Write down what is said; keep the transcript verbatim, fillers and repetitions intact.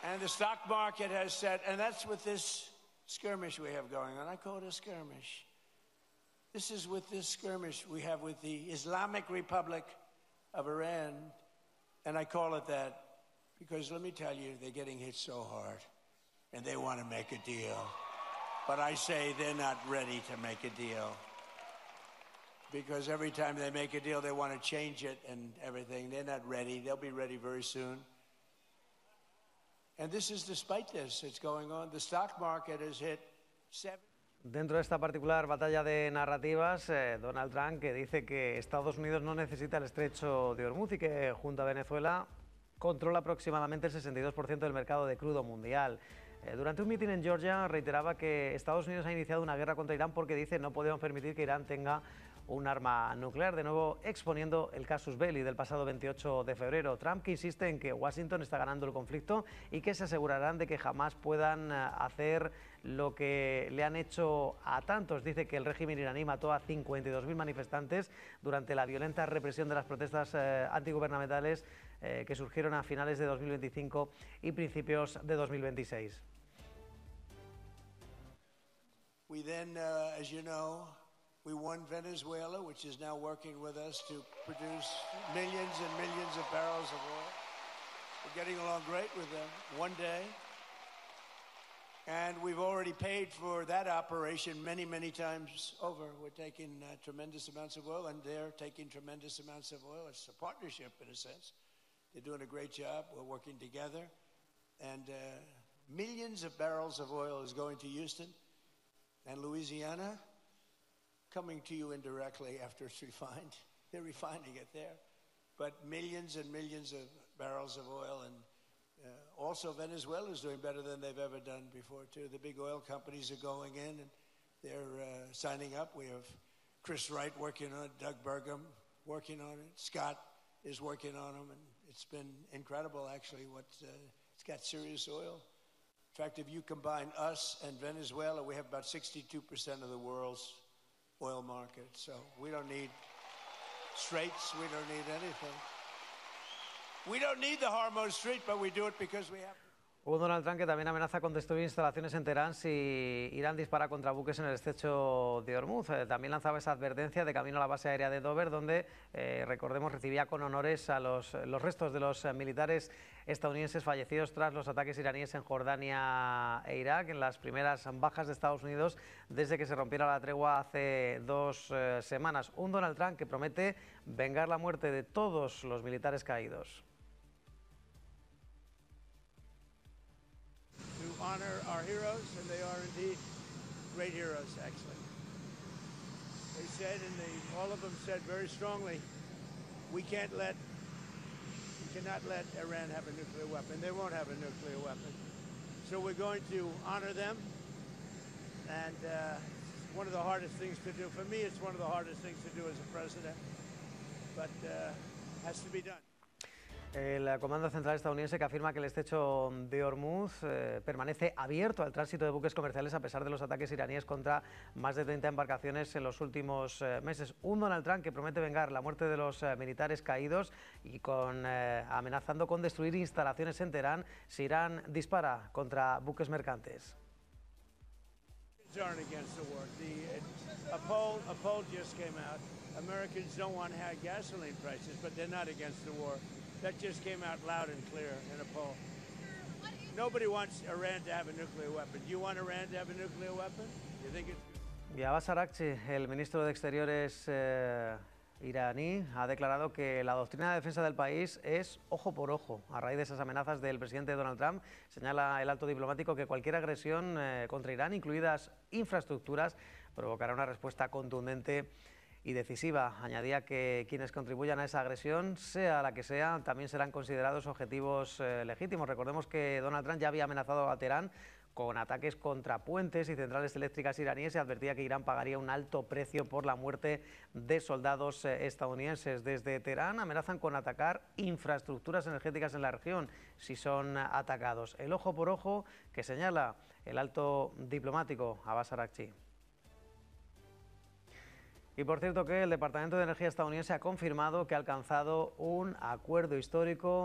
And the stock market has said, and that's with this skirmish we have going on. I call it a skirmish. This is with this skirmish we have with the Islamic Republic of Iran, and I call it that because let me tell you, they're getting hit so hard, and they want to make a deal. But I say they're not ready to make a deal. Because every time they make a deal, they want to change it and everything. They're not ready. They'll be ready very soon. And this is despite this. It's going on. The stock market has hit seven. Dentro de esta particular batalla de narrativas, eh, Donald Trump, que dice que Estados Unidos no necesita el estrecho de Hormuz y que junto a Venezuela controla aproximadamente el sesenta y dos por ciento del mercado de crudo mundial. Eh, durante un mitin en Georgia reiteraba que Estados Unidos ha iniciado una guerra contra Irán porque dice no podemos permitir que Irán tenga un arma nuclear, de nuevo exponiendo el casus belli del pasado veintiocho de febrero. Trump, que insiste en que Washington está ganando el conflicto y que se asegurarán de que jamás puedan hacer lo que le han hecho a tantos. Dice que el régimen iraní mató a cincuenta y dos mil manifestantes durante la violenta represión de las protestas eh, antigubernamentales eh, que surgieron a finales de dos mil veinticinco y principios de dos mil veintiséis. We then, uh, as you know, we won Venezuela, which is now working with us to produce millions and millions of barrels of oil. We're getting along great with them, one day. And we've already paid for that operation many, many times over. We're taking uh, tremendous amounts of oil, and they're taking tremendous amounts of oil. It's a partnership, in a sense. They're doing a great job. We're working together. And uh, millions of barrels of oil is going to Houston and Louisiana, coming to you indirectly after it's refined. They're refining it there. But millions and millions of barrels of oil. And uh, also Venezuela is doing better than they've ever done before, too. The big oil companies are going in, and they're uh, signing up. We have Chris Wright working on it, Doug Burgum working on it, Scott is working on them, and it's been incredible, actually. What uh, it's got serious oil. In fact, if you combine us and Venezuela, we have about sixty-two percent of the world's oil market. So we don't need straits, we don't need anything. We don't need the Hormuz Strait, but we do it because we have to. Un Donald Trump que también amenaza con destruir instalaciones en Teherán si Irán dispara contra buques en el estrecho de Hormuz. Eh, también lanzaba esa advertencia de camino a la base aérea de Dover, donde, eh, recordemos, recibía con honores a los, los restos de los militares estadounidenses fallecidos tras los ataques iraníes en Jordania e Irak, en las primeras bajas de Estados Unidos desde que se rompiera la tregua hace dos eh, semanas. Un Donald Trump que promete vengar la muerte de todos los militares caídos. To honor our heroes, and they are indeed great heroes, actually. They said, and they, all of them said very strongly, we can't let, we cannot let Iran have a nuclear weapon. They won't have a nuclear weapon. So we're going to honor them, and uh, one of the hardest things to do. For me, it's one of the hardest things to do as a president, but uh, has to be done. El Comando Central estadounidense que afirma que el estrecho de Hormuz eh, permanece abierto al tránsito de buques comerciales a pesar de los ataques iraníes contra más de treinta embarcaciones en los últimos eh, meses. Un Donald Trump que promete vengar la muerte de los eh, militares caídos y con, eh, amenazando con destruir instalaciones en Teherán si Irán dispara contra buques mercantes. A poll, a poll just came out. Americans don't want high gasoline prices, but they're not against the war. That just came out loud and clear in a poll. Nobody wants Iran to have a nuclear weapon. Do you want Iran to have a nuclear weapon? You think it's... Y Abbas Araghchi, el ministro de Exteriores eh, iraní, ha declarado que la doctrina de defensa del país es ojo por ojo. A raíz de esas amenazas del presidente Donald Trump, señala el alto diplomático que cualquier agresión eh, contra Irán, incluidas infraestructuras, provocará una respuesta contundente y decisiva. Añadía que quienes contribuyan a esa agresión, sea la que sea, también serán considerados objetivos eh, legítimos. Recordemos que Donald Trump ya había amenazado a Teherán con ataques contra puentes y centrales eléctricas iraníes y advertía que Irán pagaría un alto precio por la muerte de soldados eh, estadounidenses. Desde Teherán amenazan con atacar infraestructuras energéticas en la región si son atacados. El ojo por ojo que señala el alto diplomático Abbas Araghchi. Y por cierto que el Departamento de Energía estadounidense ha confirmado que ha alcanzado un acuerdo histórico